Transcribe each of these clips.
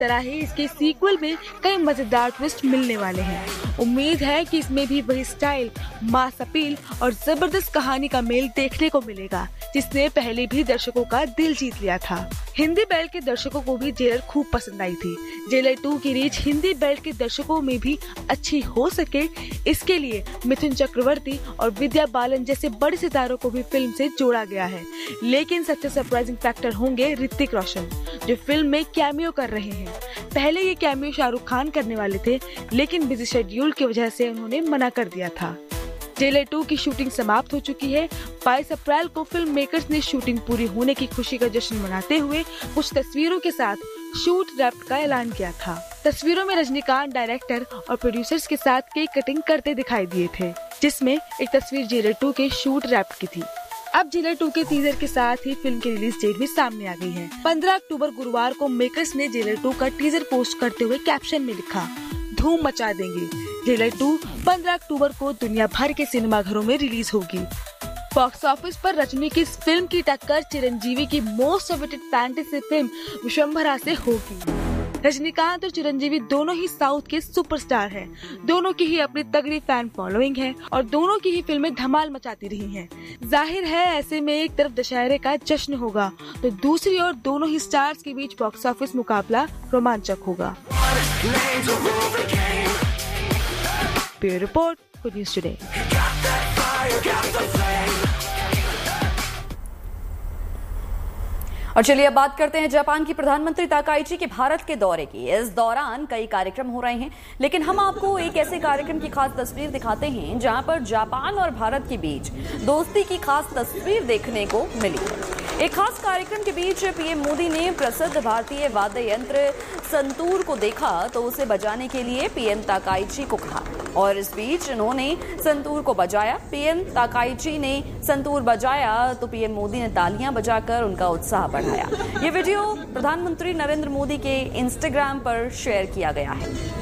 तरह ही इसके सीक्वल में कई मजेदार ट्विस्ट मिलने वाले हैं। उम्मीद है कि इसमें भी वही स्टाइल, मास अपील और जबरदस्त कहानी का मेल देखने को मिलेगा, जिसने पहले भी दर्शकों का दिल जीत लिया था। हिंदी बेल्ट के दर्शकों को भी जेलर खूब पसंद आई थी। जेलर 2 की रीच हिंदी बेल्ट के दर्शकों में भी अच्छी हो सके, इसके लिए मिथुन चक्रवर्ती और विद्या बालन जैसे बड़े सितारों को भी फिल्म से जोड़ा गया है। लेकिन सबसे सरप्राइजिंग फैक्टर होंगे ऋतिक रोशन, जो फिल्म में कैमियो कर रहे हैं। पहले ये कैमियो शाहरुख खान करने वाले थे, लेकिन बिजी शेड्यूल की वजह से उन्होंने मना कर दिया था। जेलर 2 की शूटिंग समाप्त हो चुकी है। 22 अप्रैल को फिल्म मेकर्स ने शूटिंग पूरी होने की खुशी का जश्न मनाते हुए कुछ तस्वीरों के साथ शूट रैप का ऐलान किया था। तस्वीरों में रजनीकांत डायरेक्टर और प्रोड्यूसर्स के साथ केक कटिंग करते दिखाई दिए थे, जिसमें एक तस्वीर जेलर 2 के शूट रैप की थी। अब जेलर 2 के टीजर के साथ ही फिल्म की रिलीज डेट भी सामने आ गई है। 15 अक्टूबर गुरुवार को मेकर्स ने जेलर 2 का टीजर पोस्ट करते हुए कैप्शन में लिखा, धूम मचा देंगे। जेलर 2 15 अक्टूबर को दुनिया भर के सिनेमाघरों में रिलीज होगी। बॉक्स ऑफिस पर रजनी की इस फिल्म की टक्कर चिरंजीवी की most awaited fantasy film Vishwambhara से होगी। रजनीकांत और चिरंजीवी दोनों ही साउथ के सुपरस्टार हैं। दोनों की ही अपनी तगड़ी फैन फॉलोइंग है और दोनों की ही फिल्में धमाल मचाती रही हैं। जाहिर है ऐसे में एक तरफ दशहरे का जश्न होगा, तो दूसरी ओर दोनों ही स्टार्स के बीच बॉक्स ऑफिस मुकाबला रोमांचक होगा। Bureau report, good news today. और चलिए अब बात करते हैं जापान की प्रधानमंत्री ताकाइची के भारत के दौरे की। इस दौरान कई कार्यक्रम हो रहे हैं, लेकिन हम आपको एक ऐसे कार्यक्रम की खास तस्वीर दिखाते हैं जहां पर जापान और भारत के बीच दोस्ती की खास तस्वीर देखने को मिली। एक खास कार्यक्रम के बीच पीएम मोदी ने प्रसिद्ध भारतीय वाद्य यंत्र संतूर को देखा तो उसे बजाने के लिए पीएम ताकाइची को कहा और इस बीच उन्होंने संतूर को बजाया। पीएम ताकाइची ने संतूर बजाया तो पीएम मोदी ने तालियां बजाकर उनका उत्साह बढ़ाया। ये वीडियो प्रधानमंत्री नरेंद्र मोदी के इंस्टाग्राम पर शेयर किया गया है।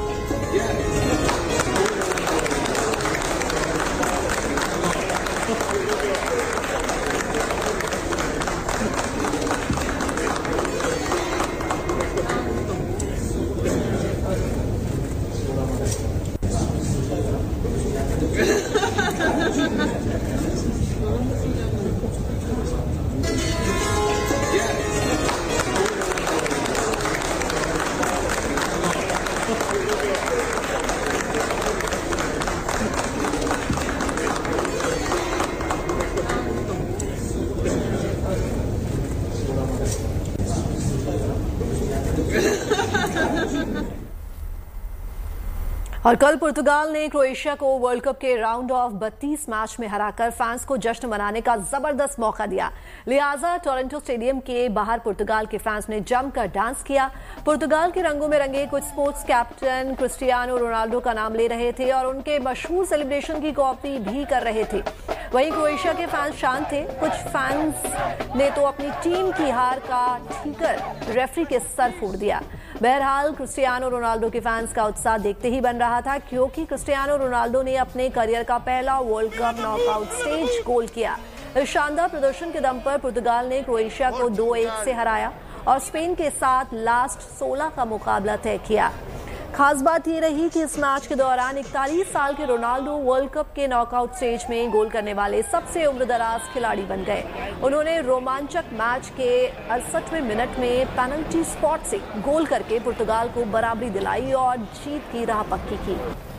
और कल पुर्तगाल ने क्रोएशिया को वर्ल्ड कप के राउंड ऑफ 32 मैच में हराकर फैंस को जश्न मनाने का जबरदस्त मौका दिया। लिहाजा टोरंटो स्टेडियम के बाहर पुर्तगाल के फैंस ने जमकर डांस किया। पुर्तगाल के रंगों में रंगे कुछ स्पोर्ट्स कैप्टन क्रिस्टियानो रोनाल्डो का नाम ले रहे थे और उनके मशहूर सेलिब्रेशन की कॉपी भी कर रहे थे। वहीं क्रोएशिया के फैंस शांत थे। कुछ फैंस ने तो अपनी टीम की हार का ठीकर रेफरी के सर फोड़ दिया। बहरहाल क्रिस्टियानो रोनाल्डो के फैंस का उत्साह देखते ही बन रहा था, क्योंकि क्रिस्टियानो रोनाल्डो ने अपने करियर का पहला वर्ल्ड कप नॉकआउट स्टेज गोल किया। इस शानदार प्रदर्शन के दम पर पुर्तगाल ने क्रोएशिया को 2-1 से हराया और स्पेन के साथ लास्ट 16 का मुकाबला तय किया। खास बात ये रही कि इस मैच के दौरान 41 साल के रोनाल्डो वर्ल्ड कप के नॉकआउट स्टेज में गोल करने वाले सबसे उम्रदराज खिलाड़ी बन गए। उन्होंने रोमांचक मैच के 68वें मिनट में पेनल्टी स्पॉट से गोल करके पुर्तगाल को बराबरी दिलाई और जीत की राह पक्की की।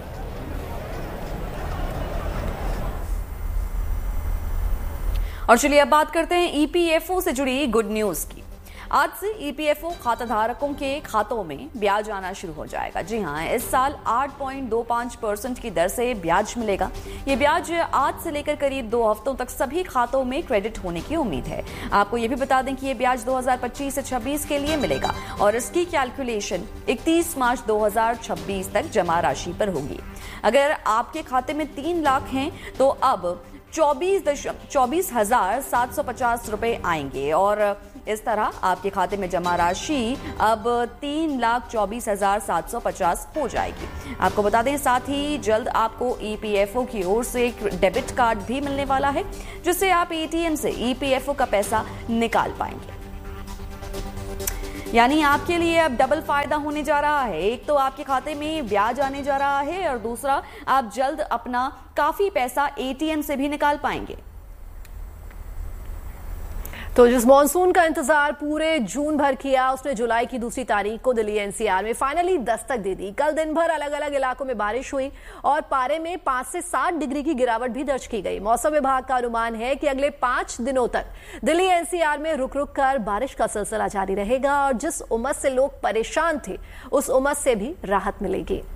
और चलिए अब बात करते हैं ईपीएफओ से जुड़ी गुड न्यूज की। आज से ईपीएफओ खाताधारकों के खातों में ब्याज आना शुरू हो जाएगा। जी हां, इस साल 8.25% की दर से ब्याज मिलेगा। ये ब्याज आज से लेकर करीब 2 हफ्तों तक सभी खातों में क्रेडिट होने की उम्मीद है। आपको ये भी बता दें कि ये ब्याज 2025 से 26 के लिए मिलेगा और इसकी कैलकुलेशन 31 मार्च 2026 तक जमा राशि पर होगी। अगर आपके खाते में 3 लाख हैं तो अब 24,750 रुपए आएंगे और इस तरह आपके खाते में जमा राशि अब 3,24,750 हो जाएगी। आपको बता दें साथ ही जल्द आपको ईपीएफओ की ओर से डेबिट कार्ड भी मिलने वाला है, जिससे आप एटीएम से ईपीएफओ का पैसा निकाल पाएंगे। यानी आपके लिए अब डबल फायदा होने जा रहा है। एक तो आपके खाते में ब्याज आने जा रहा है और दूसरा आप जल्द अपना काफी पैसा एटीएम से भी निकाल पाएंगे। तो जिस मॉनसून का इंतजार पूरे जून भर किया, उसने जुलाई की 2 तारीख को दिल्ली एनसीआर में फाइनली दस्तक दे दी। कल दिन भर अलग अलग इलाकों में बारिश हुई और पारे में 5 से 7 डिग्री की गिरावट भी दर्ज की गई। मौसम विभाग का अनुमान है कि अगले 5 दिनों तक दिल्ली एनसीआर में रुक रुक कर बारिश का सिलसिला जारी रहेगा और जिस उमस से लोग परेशान थे उस उमस से भी राहत मिलेगी।